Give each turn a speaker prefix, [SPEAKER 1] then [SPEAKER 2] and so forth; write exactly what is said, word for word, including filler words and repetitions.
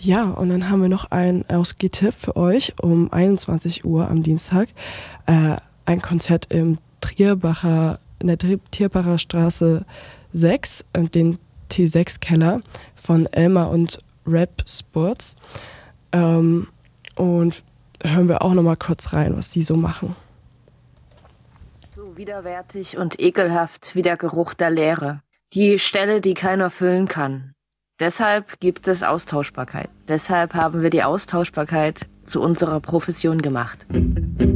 [SPEAKER 1] Ja, und dann haben wir noch einen Ausgehtipp für euch um einundzwanzig Uhr am Dienstag. Äh, ein Konzert im Trierbacher, in der Trierbacher Straße sechs, den T sechs Keller von Elmar und Rap Sports. Ähm, und hören wir auch noch mal kurz rein, was die so machen.
[SPEAKER 2] So widerwärtig und ekelhaft wie der Geruch der Leere. Die Stelle, die keiner füllen kann. Deshalb gibt es Austauschbarkeit. Deshalb haben wir die Austauschbarkeit zu unserer Profession gemacht.